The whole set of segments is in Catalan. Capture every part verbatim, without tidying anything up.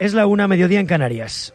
Es la una, mediodía en Canarias.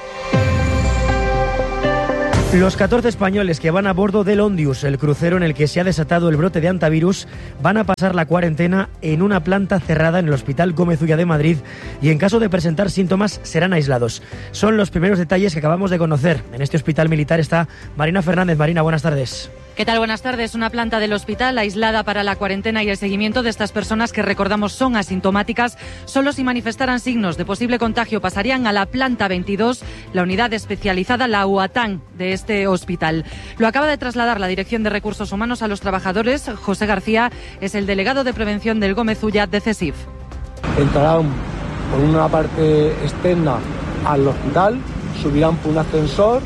Los catorce españoles que van a bordo del Ondius, el crucero en el que se ha desatado el brote de hantavirus, van a pasar la cuarentena en una planta cerrada en el Hospital Gómez Ulla de Madrid y en caso de presentar síntomas serán aislados. Son los primeros detalles que acabamos de conocer. En este hospital militar está Marina Fernández. Marina, buenas tardes. ¿Qué tal? Buenas tardes. Una planta del hospital aislada para la cuarentena y el seguimiento de estas personas que, recordamos, son asintomáticas. Solo si manifestaran signos de posible contagio pasarían a la planta veintidós, la unidad especializada, la U A T A N de este hospital. Lo acaba de trasladar la Dirección de Recursos Humanos a los trabajadores. José García es el delegado de prevención del Gómez Ulla de CESIF. Entrarán por una parte externa al hospital, subirán por un ascensor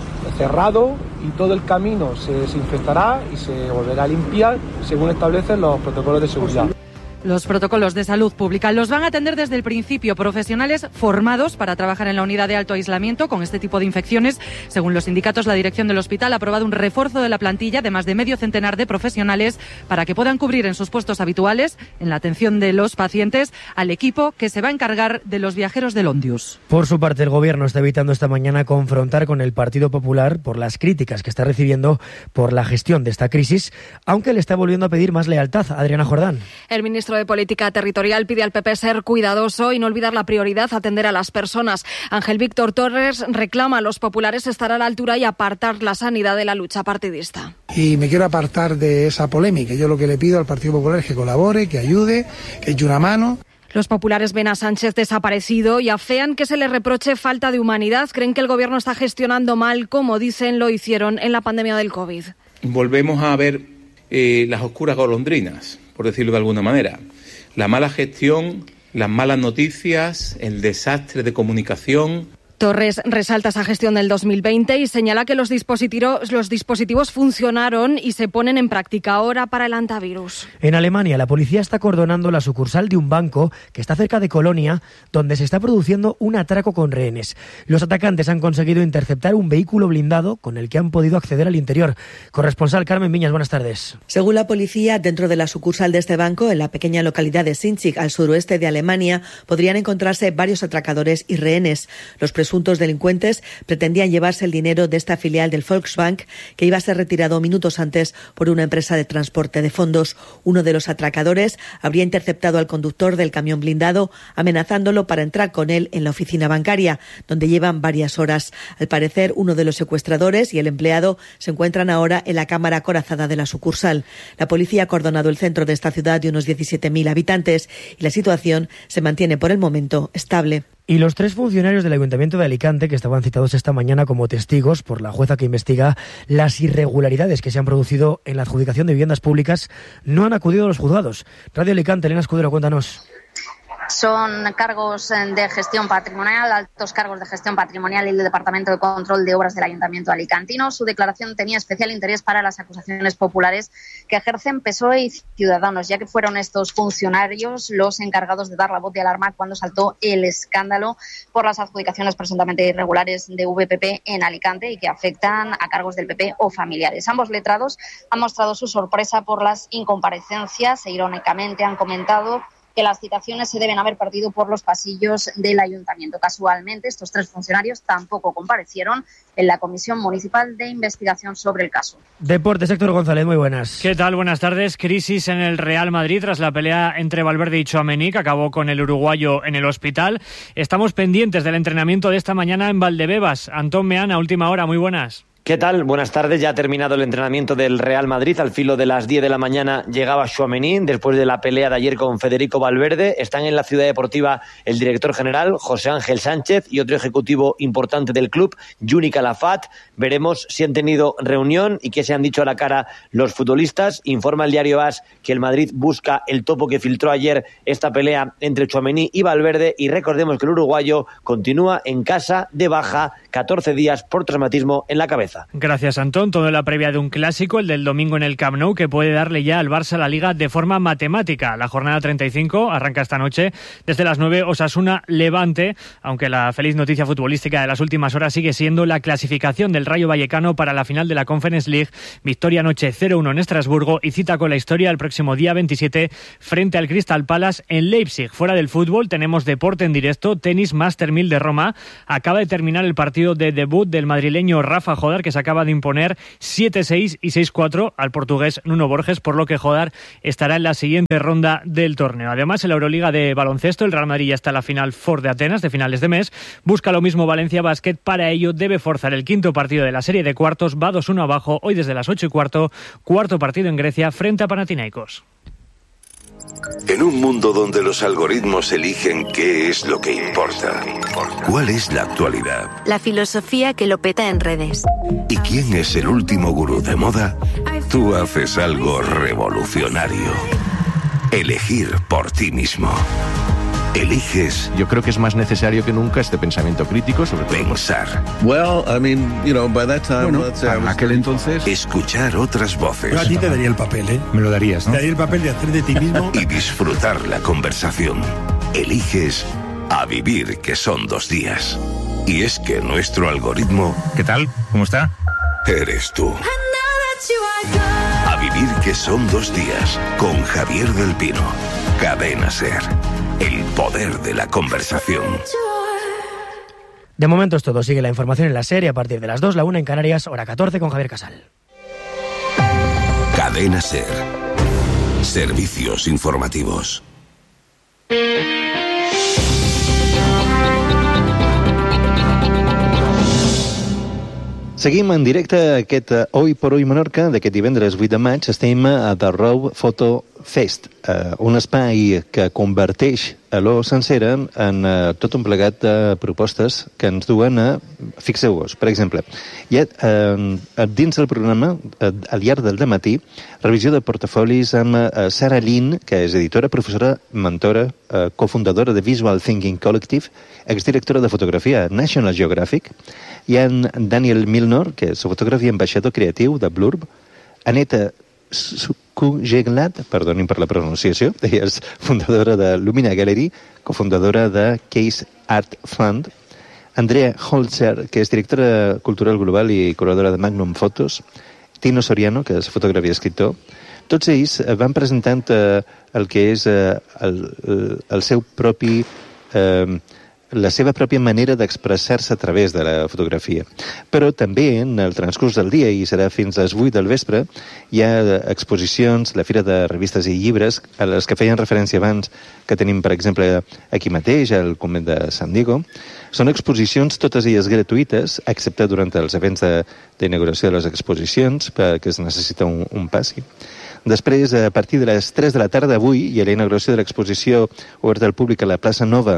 cerrado y todo el camino se desinfectará y se volverá a limpiar según establecen los protocolos de seguridad. Los protocolos de salud pública los van a atender desde el principio profesionales formados para trabajar en la unidad de alto aislamiento con este tipo de infecciones. Según los sindicatos, la dirección del hospital ha aprobado un refuerzo de la plantilla de más de medio centenar de profesionales para que puedan cubrir en sus puestos habituales, en la atención de los pacientes, al equipo que se va a encargar de los viajeros del Ondius. Por su parte, el Gobierno está evitando esta mañana confrontar con el Partido Popular por las críticas que está recibiendo por la gestión de esta crisis, aunque le está volviendo a pedir más lealtad. Adriana Jordán. El ministro de Política Territorial pide al P P ser cuidadoso y no olvidar la prioridad, atender a las personas. Ángel Víctor Torres reclama a los populares estar a la altura y apartar la sanidad de la lucha partidista. Y me quiero apartar de esa polémica. Yo lo que le pido al Partido Popular es que colabore, que ayude, que eche una mano. Los populares ven a Sánchez desaparecido y afean que se le reproche falta de humanidad. Creen que el Gobierno está gestionando mal, como dicen lo hicieron en la pandemia del COVID. Volvemos a ver eh, las oscuras golondrinas, por decirlo de alguna manera. La mala gestión, las malas noticias, el desastre de comunicación. Torres resalta esa gestión del dos mil veinte y señala que los dispositivos, los dispositivos funcionaron y se ponen en práctica ahora para el hantavirus. En Alemania, la policía está acordonando la sucursal de un banco que está cerca de Colonia, donde se está produciendo un atraco con rehenes. Los atacantes han conseguido interceptar un vehículo blindado con el que han podido acceder al interior. Corresponsal Carmen Viñas, buenas tardes. Según la policía, dentro de la sucursal de este banco, en la pequeña localidad de Sinchig, al suroeste de Alemania, podrían encontrarse varios atracadores y rehenes. Los presuntos delincuentes pretendían llevarse el dinero de esta filial del Volksbank, que iba a ser retirado minutos antes por una empresa de transporte de fondos. Uno de los atracadores habría interceptado al conductor del camión blindado, amenazándolo para entrar con él en la oficina bancaria, donde llevan varias horas. Al parecer, uno de los secuestradores y el empleado se encuentran ahora en la cámara acorazada de la sucursal. La policía ha acordonado el centro de esta ciudad de unos diecisiete mil habitantes y la situación se mantiene por el momento estable. Y los tres funcionarios del Ayuntamiento de Alicante, que estaban citados esta mañana como testigos por la jueza que investiga las irregularidades que se han producido en la adjudicación de viviendas públicas, no han acudido a los juzgados. Radio Alicante, Elena Escudero, cuéntanos. Son cargos de gestión patrimonial, altos cargos de gestión patrimonial y el Departamento de Control de Obras del Ayuntamiento alicantino. Su declaración tenía especial interés para las acusaciones populares que ejercen P S O E y Ciudadanos, ya que fueron estos funcionarios los encargados de dar la voz de alarma cuando saltó el escándalo por las adjudicaciones presuntamente irregulares de V P P en Alicante y que afectan a cargos del P P o familiares. Ambos letrados han mostrado su sorpresa por las incomparecencias e irónicamente han comentado que las citaciones se deben haber perdido por los pasillos del ayuntamiento. Casualmente, estos tres funcionarios tampoco comparecieron en la Comisión Municipal de Investigación sobre el caso. Deportes, Héctor González, muy buenas. ¿Qué tal? Buenas tardes. Crisis en el Real Madrid tras la pelea entre Valverde y Tchouaméni, que acabó con el uruguayo en el hospital. Estamos pendientes del entrenamiento de esta mañana en Valdebebas. Antón Meana, última hora, muy buenas. ¿Qué tal? Buenas tardes. Ya ha terminado el entrenamiento del Real Madrid. Al filo de las diez de la mañana llegaba Tchouaméni después de la pelea de ayer con Federico Valverde. Están en la ciudad deportiva el director general, José Ángel Sánchez, y otro ejecutivo importante del club, Juni Calafat. Veremos si han tenido reunión y qué se han dicho a la cara los futbolistas. Informa el diario AS que el Madrid busca el topo que filtró ayer esta pelea entre Tchouaméni y Valverde. Y recordemos que el uruguayo continúa en casa de baja, catorce días por traumatismo en la cabeza. Zaragoza. Gracias, Antón. Todo en la previa de un clásico, el del domingo en el Camp Nou, que puede darle ya al Barça la Liga de forma matemática. La jornada treinta y cinco arranca esta noche desde las nueve, Osasuna Levante, aunque la feliz noticia futbolística de las últimas horas sigue siendo la clasificación del Rayo Vallecano para la final de la Conference League. Victoria anoche cero uno en Estrasburgo y cita con la historia el próximo día veintisiete frente al Crystal Palace en Leipzig. Fuera del fútbol tenemos deporte en directo, tenis Master mil de Roma. Acaba de terminar el partido de debut del madrileño Rafa Jodar, que se acaba de imponer siete seis y seis cuatro al portugués Nuno Borges, por lo que Jodar estará en la siguiente ronda del torneo. Además, en la Euroliga de baloncesto, el Real Madrid ya está en la final Four de Atenas de finales de mes. Busca lo mismo Valencia Basket. Para ello debe forzar el quinto partido de la serie de cuartos. Va dos uno abajo hoy desde las ocho y cuarto. Cuarto partido en Grecia frente a Panathinaikos. En un mundo donde los algoritmos eligen qué es lo que importa, ¿cuál es la actualidad? La filosofía que lo peta en redes. ¿Y quién es el último gurú de moda? Tú haces algo revolucionario. Elegir por ti mismo. Eliges. Yo creo que es más necesario que nunca este pensamiento crítico sobre todo. Pensar. Well, I mean, you know, by that time, bueno, let's say I para was... aquel entonces. Escuchar otras voces. Yo a ti te daría el papel, ¿eh? Me lo darías, ¿no? Te daría el papel de hacer de ti mismo. Y disfrutar la conversación. Eliges a vivir, que son dos días. Y es que nuestro algoritmo... ¿Qué tal? ¿Cómo está? Eres tú. A vivir, que son dos días. Con Javier del Pino. Cadena SER. El poder de la conversación. De momento es todo. Sigue la información en la serie a partir de las dos, la una en Canarias, hora catorce con Javier Casal. Cadena SER. Servicios informativos. Seguim en directe aquest Hoy por Hoy Menorca d'aquest divendres vuit de maig. Estem a The Row Photo Fest, eh, un espai que converteix a l'O sencera en eh, tot un plegat de propostes que ens duen a... Fixeu-vos, per exemple, hi ha eh, dins del programa, eh, al llarg del dematí, revisió de portafolis amb eh, Sarah Lynn, que és editora, professora, mentora, eh, cofundadora de Visual Thinking Collective, exdirectora de fotografia a National Geographic. Hi ha en Daniel Milnor, que és fotògraf i ambaixador creatiu de Blurb, Aneta Kujeglat, perdonin per la pronunciació, ella és fundadora de Lumina Gallery, cofundadora de Case Art Fund, Andrea Holzer, que és directora cultural global i curadora de Magnum Photos, Tino Soriano, que és fotògraf i escriptor. Tots ells van presentant eh, el que és eh, el, el seu propi... Eh, la seva pròpia manera d'expressar-se a través de la fotografia. Però també en el transcurs del dia, i serà fins a les vuit del vespre, hi ha exposicions, la Fira de Revistes i Llibres, a les que feien referència abans, que tenim, per exemple, aquí mateix, al Convent de San Diego. Són exposicions, totes elles gratuïtes, excepte durant els events d'inauguració de, de les exposicions, perquè es necessita un, un passi. Després, a partir de les tres de la tarda d'avui, hi ha la inauguració de l'exposició oberta al públic a la plaça Nova,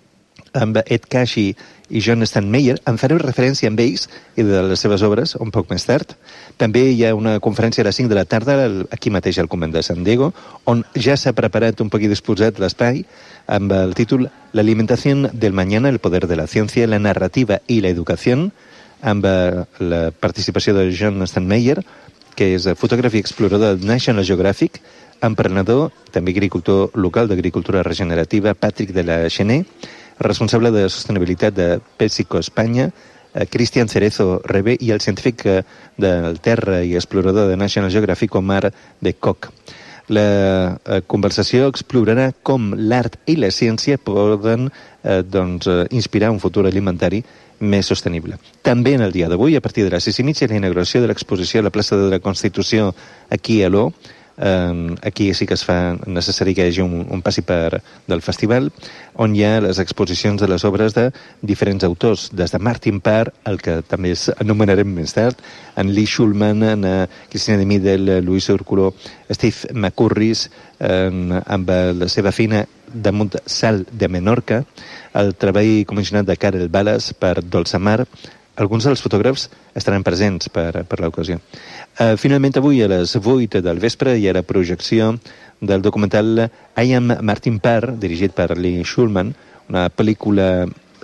amb Ed Kashi i John Stanmeyer. En faré referència amb ells i de les seves obres un poc més tard. També hi ha una conferència a les cinc de la tarda aquí mateix al Convent de San Diego, on ja s'ha preparat un poc i disposat l'espai amb el títol L'alimentación del mañana, el poder de la ciencia, la narrativa i la educació, amb la participació de John Stanmeyer, que és fotògraf i explorador de National Geographic, emprenedor, també agricultor local d'agricultura regenerativa, Patrick de la Chenet, responsable de sostenibilitat de PepsiCo Espanya, eh, Cristian Cerezo Rebe, i el científic eh, del Terra i explorador de National Geographic, Omar de Koch. La eh, conversació explorarà com l'art i la ciència poden eh, doncs, eh, inspirar un futur alimentari més sostenible. També en el dia d'avui, a partir de les sis i mitja, la inauguració de l'exposició a la plaça de la Constitució aquí a l'O. Um, aquí sí que es fa necessari que hi hagi un, un passi per, del festival, on hi ha les exposicions de les obres de diferents autors, des de Martin Parr, el que també anomenarem més tard, en Lee Schulman, en uh, Cristina de Midel, Luis Urculo, Steve McCurris, um, amb la seva feina damunt Sal de Menorca, el treball comissionat de Karel Balas per Dolçamar. Alguns dels fotògrafs estaran presents per, per l'ocasió. Uh, finalment, avui a les vuit del vespre hi ha la projecció del documental I Am Martin Parr, dirigit per Lee Schulman, una pel·lícula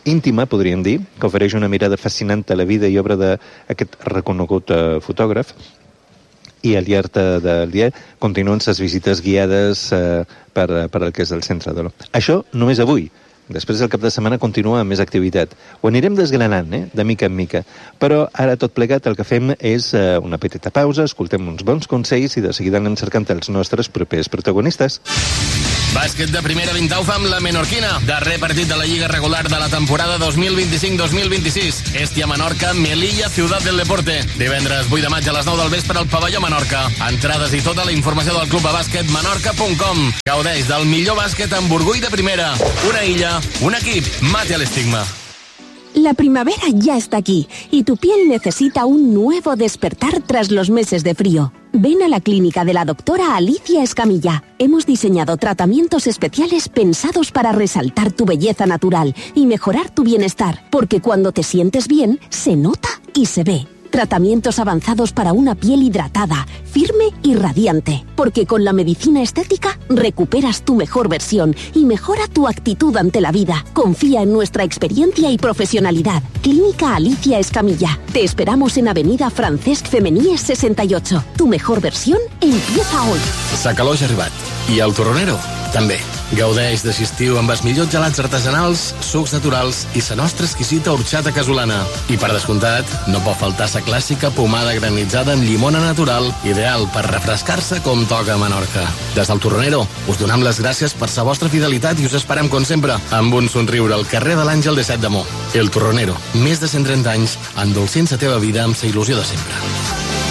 íntima, podríem dir, que ofereix una mirada fascinant a la vida i obra d'aquest reconegut uh, fotògraf, i al llarg del dia continuen les visites guiades uh, per, per al que és el centre d'Oló. Això només avui. Després del cap de setmana continua amb més activitat. Ho anirem desgranant, eh? de mica en mica. Però ara tot plegat el que fem és uh, una petita pausa, escoltem uns bons consells i de seguida anem cercant els nostres propers protagonistes. Bàsquet de primera Vintaufa amb la Menorquina. Darrer partit de la Lliga regular de la temporada dos mil vint-i-cinc dos mil vint-i-sis. Estia Menorca, Melilla, Ciutat del Deporte. Divendres vuit de maig a les nou del vespre al Pavelló Menorca. Entrades i tota la informació del club a bàsquet menorca punt com. Gaudeix del millor bàsquet amb orgull de primera. Una illa, un equip, mate al estigma. La primavera ya está aquí y tu piel necesita un nuevo despertar tras los meses de frío. Ven a la clínica de la doctora Alicia Escamilla. Hemos diseñado tratamientos especiales pensados para resaltar tu belleza natural y mejorar tu bienestar, porque cuando te sientes bien, se nota y se ve. Tratamientos avanzados para una piel hidratada, firme y radiante. Porque con la medicina estética recuperas tu mejor versión y mejora tu actitud ante la vida. Confía en nuestra experiencia y profesionalidad. Clínica Alicia Escamilla. Te esperamos en Avenida Francesc Femeníes sesenta y ocho. Tu mejor versión empieza hoy. Sa calor ja ha arribat. I el torronero també. Gaudeix d'estiu amb els millors gelats artesanals, sucs naturals i la nostra exquisita horxata casolana. I per descomptat, no pot faltar la clàssica pomada granitzada amb llimona natural, ideal per refrescar-se com toca a Menorca. Des del Torronero, us donem les gràcies per la vostra fidelitat i us esperem, com sempre, amb un somriure al carrer de l'Àngel de Set d'Amor. El Torronero, més de cent trenta anys, endolcint la teva vida amb la il·lusió de sempre.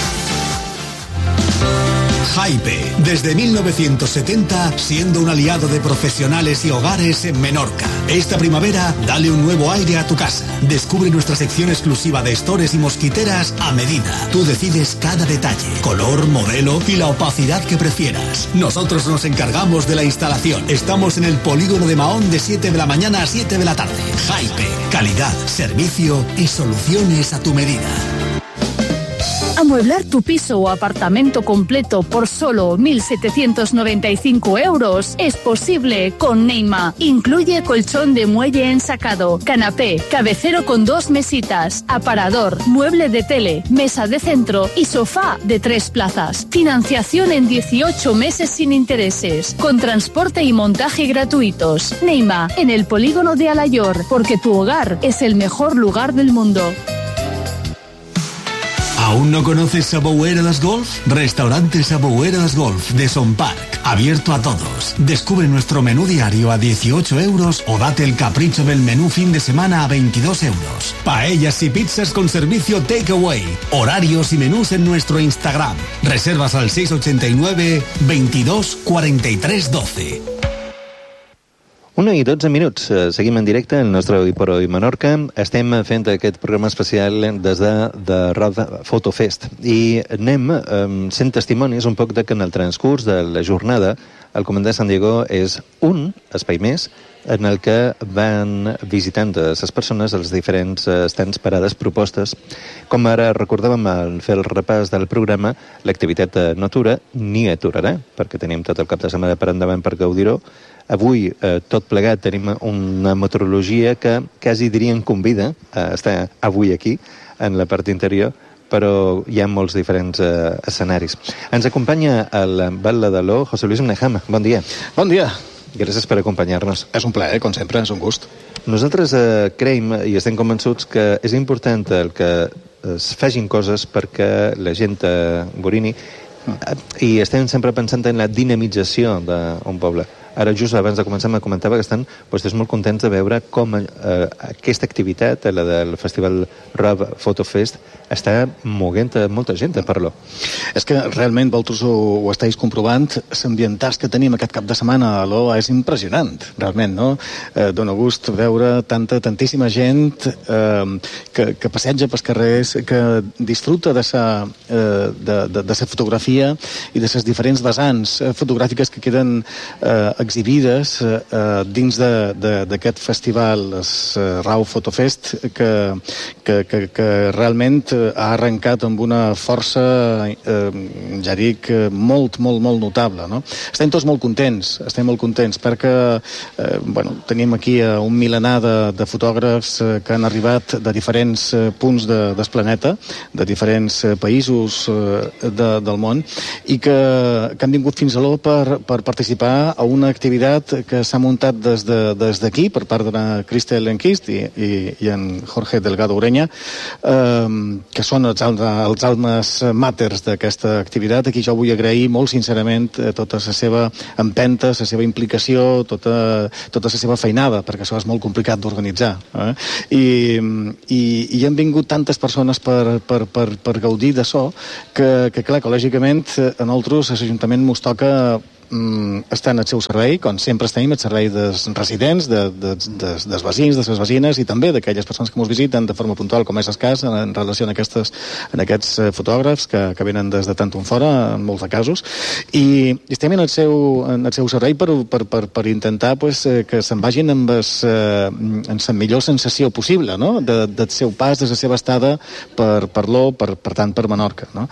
Hype, desde mil novecientos setenta, siendo un aliado de profesionales y hogares en Menorca. Esta primavera, dale un nuevo aire a tu casa. Descubre nuestra sección exclusiva de estores y mosquiteras a medida. Tú decides cada detalle, color, modelo y la opacidad que prefieras. Nosotros nos encargamos de la instalación. Estamos en el polígono de Mahón de siete de la mañana a siete de la tarde. Hype, calidad, servicio y soluciones a tu medida. Amueblar tu piso o apartamento completo por solo mil setecientos noventa y cinco euros es posible con Neima. Incluye colchón de muelle ensacado, canapé, cabecero con dos mesitas, aparador, mueble de tele, mesa de centro y sofá de tres plazas. Financiación en dieciocho meses sin intereses, con transporte y montaje gratuitos. Neima, en el polígono de Alayor, porque tu hogar es el mejor lugar del mundo. ¿Aún no conoces Saboueras Golf? Restaurante Saboueras Golf de Son Park, abierto a todos. Descubre nuestro menú diario a dieciocho euros o date el capricho del menú fin de semana a veintidós euros. Paellas y pizzas con servicio takeaway. Horarios y menús en nuestro Instagram. Reservas al seis ochenta y nueve, veintidós, cuarenta y tres, doce. Una i dotze minuts. Seguim en directe el nostre Avui per Avui Menorca. Estem fent aquest programa especial des de, de Road Photo Fest i anem um, sent testimonis un poc de que en el transcurs de la jornada el Comandant San Diego és un espai més en el que van visitant les persones els diferents estants, parades, propostes. Com ara recordàvem al fer el repàs del programa, l'activitat no atura ni aturarà, perquè tenim tot el cap de setmana per endavant per gaudir-ho. Avui, eh, tot plegat, tenim una meteorologia que quasi dirien convida a estar avui aquí, en la part interior, però hi ha molts diferents eh, escenaris. Ens acompanya el batlle de l'O, José Luis Mnejama. Bon dia. Bon dia. Gràcies per acompanyar-nos. És un plaer, com sempre, és un gust. Nosaltres eh, creiem i estem convençuts que és important el que es facin coses perquè la gent eh, Borini eh, i estem sempre pensant en la dinamització d'un poble. Ara, just abans de començar, me comentava que estan vostès molt contents de veure com eh, aquesta activitat, la del Festival Road Photo Fest, està moguent a molta gent a parlar. És que realment, vosaltres ho, ho estàs comprovant, l'ambientatge que tenim aquest cap de setmana a l'O és impressionant, realment, no? Eh, dona gust veure tanta, tantíssima gent eh, que, que passeja pels carrers, que disfruta de sa, eh, de, de, de sa fotografia i de les diferents vessants fotogràfiques que queden eh, exhibides eh, dins d'aquest festival, el Rau Fotofest, que, que, que, que realment ha arrencat amb una força, eh, ja dic, molt, molt, molt notable, no? Estem tots molt contents, estem molt contents, perquè eh, bueno, tenim aquí un milenar de, de fotògrafs eh, que han arribat de diferents eh, punts de, del planeta, de diferents eh, països eh, de, del món, i que, que han vingut fins a l'O per, per participar a una activitat que s'ha muntat des d'aquí, de, per part de la Cristel Enquist i, i, i en Jorge Delgado Ureña, eh, que són els, els almes maters d'aquesta activitat. Aquí jo vull agrair molt sincerament tota la seva empenta, la seva implicació, tota, tota la seva feinada, perquè això és molt complicat d'organitzar. Eh? I, i, I han vingut tantes persones per, per, per, per gaudir d'això que, que, clar, que lògicament a nosaltres, a l'Ajuntament, mos toca estan al seu servei, com sempre estem al servei dels residents, de, de, de, dels veïns, de les veïnes i també d'aquelles persones que ens visiten de forma puntual, com és el cas en, en relació a, aquestes, en aquests fotògrafs que, que venen des de tant on fora, en molts de casos, i estem en el seu, en el seu servei per, per, per, per intentar pues, que se'n vagin amb, es, amb la millor sensació possible, no? de, del seu pas, de la seva estada per, per l'O, per, per tant per Menorca. No?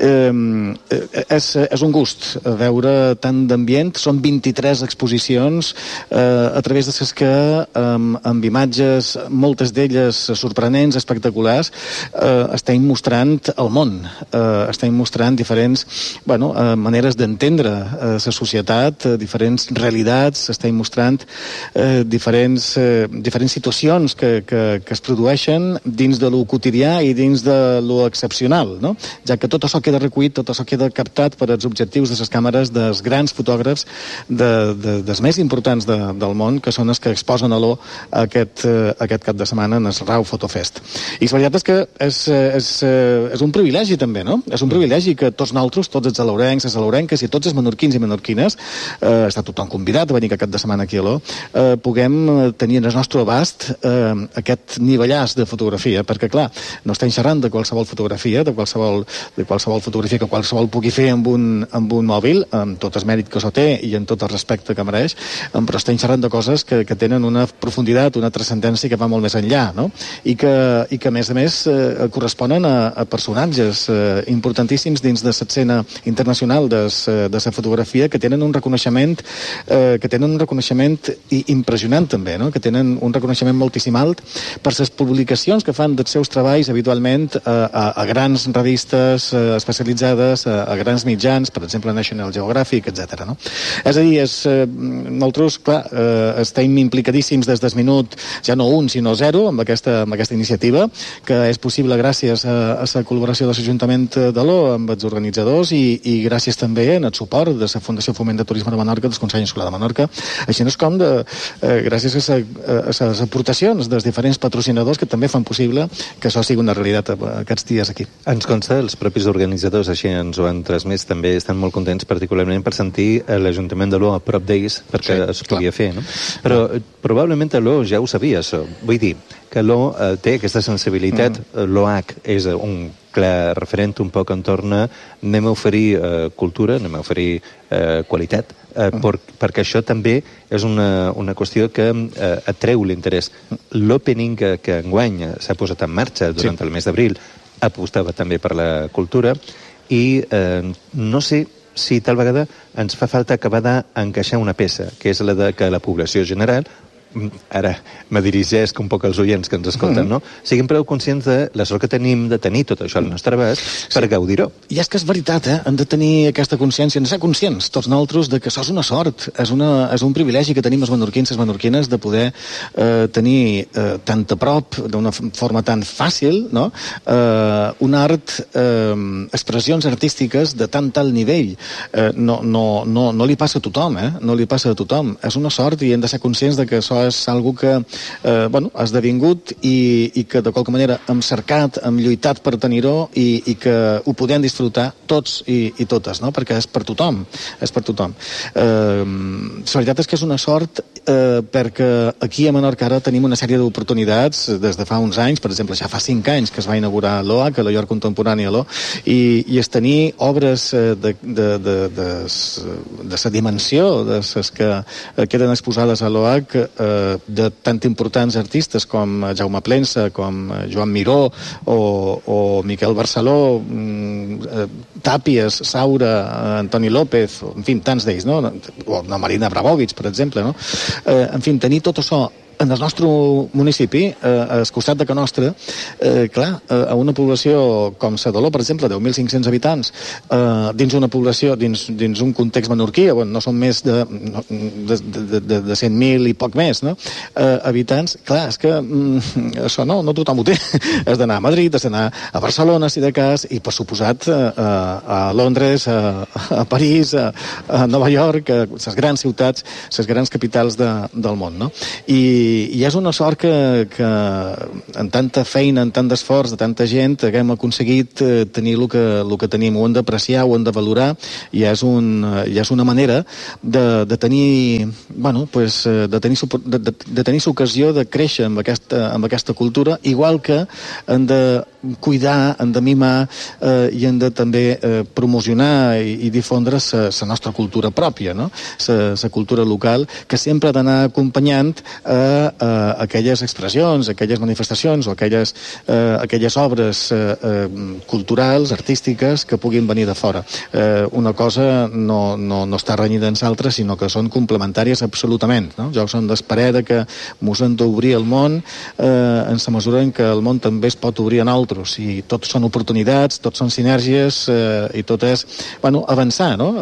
Eh, és, és un gust veure tant d'ambient, són vint-i-tres exposicions eh, a través de les que amb, amb imatges, moltes d'elles sorprenents, espectaculars, eh, estem mostrant el món, eh, estem mostrant diferents bueno, eh, maneres d'entendre eh, la societat, eh, diferents realitats, estem mostrant eh, diferents, eh, diferents situacions que, que, que es produeixen dins de lo quotidià i dins de lo excepcional, no? Ja que tot això queda recollit, tot això queda captat per als objectius de les càmeres dels grans fotògrafs de, de, dels més importants de, del món, que són els que exposen a l'O aquest, eh, aquest cap de setmana en el Rau Fotofest. I la veritat és que és, és, és un privilegi també, no? És un privilegi que tots nosaltres, tots els alaurencs, les alaurenques i tots els menorquins i menorquines, eh, està tothom convidat a venir aquest cap de setmana aquí a l'O, eh, puguem tenir en el nostre abast eh, aquest nivellàs de fotografia, perquè clar, no estem xerrant de qualsevol fotografia, de qualsevol, de qualsevol fotografia que qualsevol pugui fer amb un, amb un mòbil, amb tot el mèrit que s'ho té i en tot el respecte que mereix, però estem xerrant de coses que, que tenen una profunditat, una transcendència que va molt més enllà, no? I que, i que a més a més eh, corresponen a, a personatges eh, importantíssims dins de l'escena internacional de la fotografia que tenen un reconeixement eh, que tenen un reconeixement impressionant també, no? Que tenen un reconeixement moltíssim alt per les publicacions que fan dels seus treballs habitualment eh, a, a grans revistes eh, especialitzades, a, a grans mitjans, per exemple National Geographic, etcètera. No? És a dir, és, eh, nosaltres, clar, eh, estem implicadíssims des del minut, ja no un, sinó zero, amb aquesta, amb aquesta iniciativa, que és possible gràcies a, a la col·laboració de l'Ajuntament de l'O amb els organitzadors i, i gràcies també en el suport de la Fundació Foment de Turisme de Menorca, del Consell Insular de Menorca, així és com de, eh, gràcies a, a, a les aportacions dels diferents patrocinadors que també fan possible que això sigui una realitat aquests dies aquí. Ens consta, els propis organitzadors així ens ho han transmès, també estan molt contents particularment per sentir a l'Ajuntament de l'O a prop d'ells perquè sí, es podia clar. fer, no? Però eh, probablement l'O ja ho sabia, això. Vull dir que l'O eh, té aquesta sensibilitat, mm. l'O H és un clar referent un poc entorn a anem a oferir eh, cultura, anem a oferir eh, qualitat, eh, mm. per, perquè això també és una, una qüestió que eh, atreu l'interès. L'opening que, que enguany s'ha posat en marxa durant sí. el mes d'abril apostava també per la cultura i eh, no sé si tal vegada ens fa falta acabar d'encaixar una peça, que és la de que la població general, ara me dirigesc un poc als oients que ens escolten, mm-hmm. no? Siguem prou conscients de la sort que tenim de tenir tot això al nostre abast sí. per gaudir-ho. I és que és veritat, eh? Hem de tenir aquesta consciència, hem de ser conscients, tots nosaltres, de que això és una sort, és, una, és un privilegi que tenim els menorquins i les menorquines de poder eh, tenir eh, tant a prop, d'una forma tan fàcil, no? Eh, un art, eh, expressions artístiques de tant tal nivell. Eh, no, no, no, no li passa a tothom, eh? No li passa a tothom. És una sort i hem de ser conscients de que això és algo que eh, bueno, ha esdevingut i, i que de qualque manera hem cercat, hem lluitat per tenir-ho i, i que ho podem disfrutar tots i, i totes, no? Perquè és per tothom, és per tothom. Eh, la veritat és que és una sort eh, perquè aquí a Menorca ara tenim una sèrie d'oportunitats des de fa uns anys, per exemple, ja fa cinc anys que es va inaugurar l'O A C, l'O York Contemporani a l'O, i, i és tenir obres de, de, de, de, de sa dimensió, de les que queden exposades a l'O A C, eh, de tant importants artistes com Jaume Plensa, com Joan Miró o, o Miquel Barceló, eh, Tàpies, Saura, Antoni López, en fi, tants d'ells, no? O la Marina Abramovic, per exemple, no? Eh, en fi, tenir tot això en el nostre municipi, eh, al costat de Can Nostra, eh, clar, eh, a una població com Sedoló, per exemple, deu mil cinc-cents habitants, eh, dins una població, dins, dins un context menorquí, on no són més de, de, de, de, de cent mil i poc més, no? eh, habitants, clar, és que mm, això no, no tothom ho té. Has d'anar a Madrid, has d'anar a Barcelona, si de cas, i per suposat a, a Londres, a, a París, a, a Nova York, a les grans ciutats, les grans capitals de, del món, no? I i és una sort que, que en tanta feina, en tant d'esforç de tanta gent haguem aconseguit tenir el que, el que tenim, ho hem d'apreciar, ho hem de valorar, i és, un, i és una manera de, de tenir bueno, pues, de tenir de, de, de tenir l'ocasió de créixer amb aquesta, amb aquesta cultura, igual que hem de cuidar, hem de mimar eh, i hem de també eh, promocionar i, i difondre la nostra cultura pròpia, no? La cultura local, que sempre ha d'anar acompanyant a a aquelles expressions, aquelles manifestacions o aquelles, eh, aquelles obres eh, eh, culturals, artístiques que puguin venir de fora. Eh, una cosa no, no, no està renyida en l'altra, sinó que són complementàries absolutament, no? Jo som d'esperar que mos hem d'obrir el món eh, en la mesura en que el món també es pot obrir en altres, i tot són oportunitats, tot són sinergies eh, i tot és, bueno, avançar, no?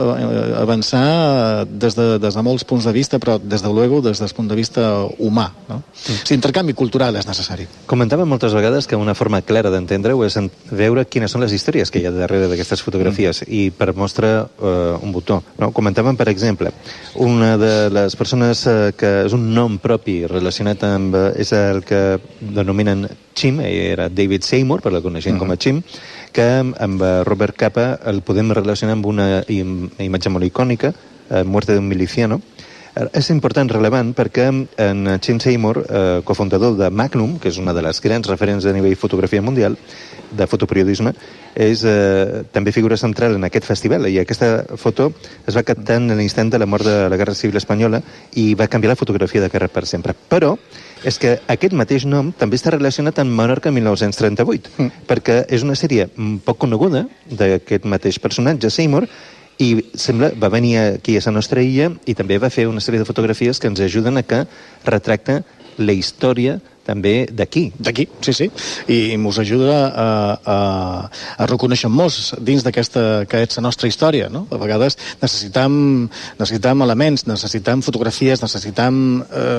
Avançar des de, des de molts punts de vista, però des de luego des del punt de vista humà, no? Mm. L'intercanvi cultural és necessari. Comentàvem moltes vegades que una forma clara d'entendre-ho és veure quines són les històries que hi ha darrere d'aquestes fotografies, mm. i per mostra uh, un botó, no? Comentàvem, per exemple, una de les persones uh, que és un nom propi relacionat amb, uh, és el que denominen Chim, era David Seymour, per la coneixent mm. com a Chim, que amb Robert Capa el podem relacionar amb una im imatge molt icònica, uh, Muerte de un miliciano. És important, rellevant, perquè en Chim Seymour, eh, cofundador de Magnum, que és una de les grans referents a nivell fotografia mundial, de fotoperiodisme, és eh, també figura central en aquest festival, i aquesta foto es va captar en l'instant de la mort de la Guerra Civil Espanyola i va canviar la fotografia de guerra per sempre. Però és que aquest mateix nom també està relacionat amb Menorca mil nou-cents trenta-vuit, mm. perquè és una sèrie poc coneguda d'aquest mateix personatge, Seymour, i sembla va venir aquí a la nostra illa i també va fer una sèrie de fotografies que ens ajuden a que retracta la història també d'aquí. D'aquí, sí, sí. I mos ajuda a, a, a reconèixer-nos dins d'aquesta que és la nostra història, no? A vegades necessitam, necessitam elements, necessitam fotografies, necessitam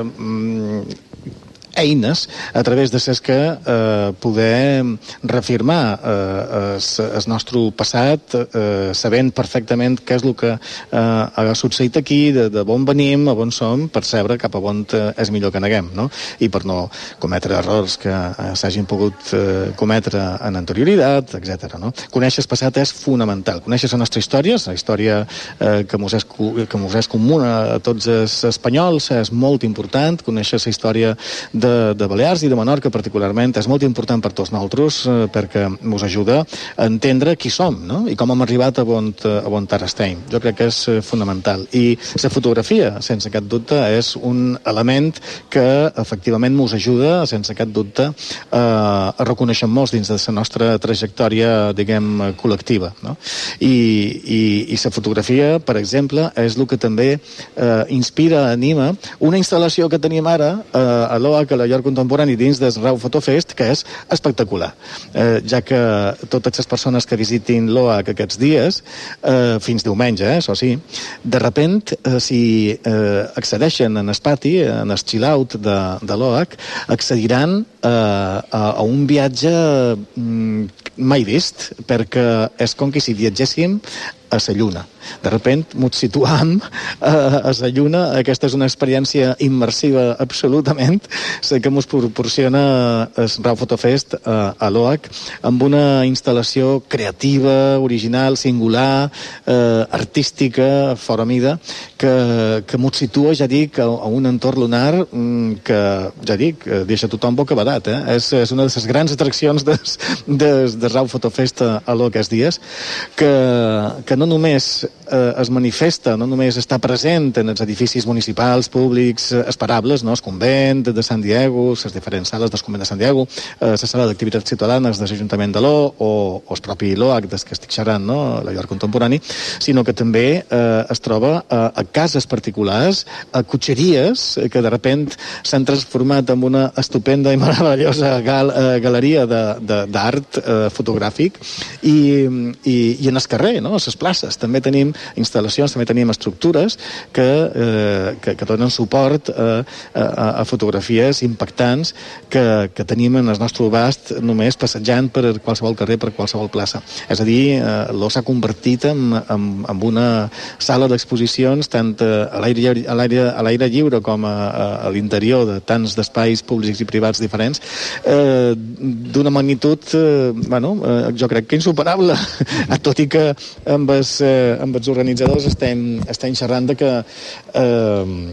eh, eines a través de les que eh, poder reafirmar eh, el nostre passat, eh, sabent perfectament què és el que eh, ha succeït aquí, de, de on venim, a on som, per saber cap a on és millor que neguem, no? I per no cometre errors que eh, s'hagin pogut eh, cometre en anterioritat, etcètera, no? Conèixer el passat és fonamental. Conèixer la nostra història, la història eh, que mos és, que mos és comuna a tots els espanyols, és molt important. Conèixer la història de De, de Balears i de Menorca particularment és molt important per tots nosaltres, eh, perquè ens ajuda a entendre qui som, no? I com hem arribat a on, a on ara estem. Jo crec que és eh, fonamental. I la fotografia, sense cap dubte, és un element que efectivament ens ajuda, sense cap dubte, eh, a reconèixer-nos dins de la nostra trajectòria, diguem, col·lectiva, no? I, i, i la fotografia, per exemple, és el que també eh, inspira, anima una instal·lació que tenim ara eh, a l'O A C, a la York Contemporani, dins del Rau Photofest, que és espectacular, eh, ja que totes les persones que visitin l'O A C aquests dies, eh, fins diumenge, eh, això sí, de repent, eh, si eh, accedeixen en el pati, en el chill-out de, de l'O A C, accediran eh, a, a un viatge mm, mai vist, perquè és com que si viatgéssim a la Lluna. De repente ens situam a, a la Lluna. Aquesta és una experiència immersiva absolutament, la que ens proporciona el Rau Fotofest a, a l'O H, amb una instal·lació creativa, original, singular, eh, artística, fora mida, que, que ens situa, ja dic, a, a un entorn lunar que, ja dic, deixa tothom bocabadat. Eh? És, és una de les grans atraccions del des, des Rau Fotofest a, a l'O H aquests dies, que, que no només eh, es manifesta, no només està present en els edificis municipals, públics, eh, esperables, no? El convent de Sant Diego, les diferents sales del convent de Sant Diego, eh, la sala d'activitats ciutadanes de l'Ajuntament de l'O o, o el propi l'O H des que estic xerrant, no? La Llor Contemporani, sinó que també eh, es troba a, a cases particulars, a cotxeries que de repent s'han transformat en una estupenda i meravellosa gal, eh, galeria d'art eh, fotogràfic i, i, i en el carrer, no? A les places. També tenim instal·lacions, també tenim estructures que, eh, que, que donen suport a, a, a fotografies impactants que, que tenim en el nostre abast només passejant per qualsevol carrer, per qualsevol plaça. És a dir, eh, l'O s'ha convertit en, en, en una sala d'exposicions tant a l'aire a l'aire a l'aire lliure com a, a l'interior de tants d'espais públics i privats diferents, eh, d'una magnitud, eh, bueno, eh, jo crec que insuperable, tot i que amb els, eh, amb els organitzadors estem, estem xerrant de que eh,